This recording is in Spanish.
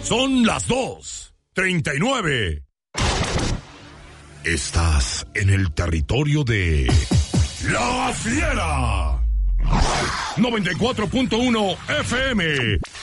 Son las 2:39. Estás en el territorio de La Fiera. 94.1 FM.